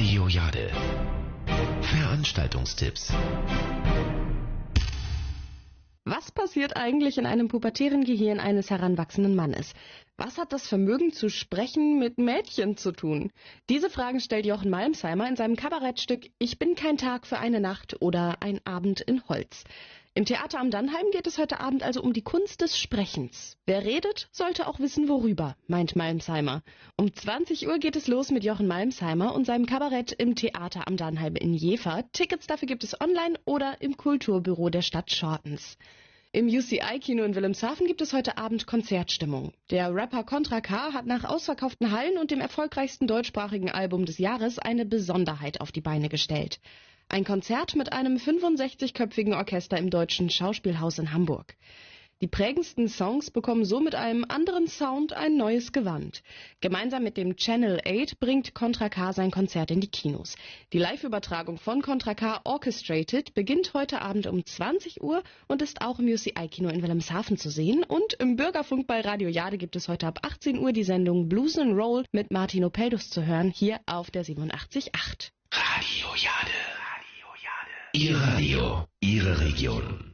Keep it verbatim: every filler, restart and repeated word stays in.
Radio Jade. Veranstaltungstipps. Was passiert eigentlich in einem pubertären Gehirn eines heranwachsenden Mannes? Was hat das Vermögen zu sprechen mit Mädchen zu tun? Diese Fragen stellt Jochen Malmsheimer in seinem Kabarettstück Ich bin kein Tag für eine Nacht oder Ein Abend in Holz. Im Theater am Dannheim geht es heute Abend also um die Kunst des Sprechens. Wer redet, sollte auch wissen, worüber, meint Malmsheimer. Um zwanzig Uhr geht es los mit Jochen Malmsheimer und seinem Kabarett im Theater am Dannheim in Jever. Tickets dafür gibt es online oder im Kulturbüro der Stadt Schortens. Im U C I-Kino in Wilhelmshaven gibt es heute Abend Konzertstimmung. Der Rapper Contra K hat nach ausverkauften Hallen und dem erfolgreichsten deutschsprachigen Album des Jahres eine Besonderheit auf die Beine gestellt. Ein Konzert mit einem fünfundsechzigköpfigen Orchester im Deutschen Schauspielhaus in Hamburg. Die prägendsten Songs bekommen so mit einem anderen Sound ein neues Gewand. Gemeinsam mit dem Channel acht bringt Contra K sein Konzert in die Kinos. Die Live-Übertragung von Contra K Orchestrated beginnt heute Abend um zwanzig Uhr und ist auch im U C I-Kino in Wilhelmshaven zu sehen. Und im Bürgerfunk bei Radio Jade gibt es heute ab achtzehn Uhr die Sendung Blues and Roll mit Martin Opeldus zu hören, hier auf der siebenundachtzig Komma acht. Radio Jade. Ihr Radio, Ihre Region.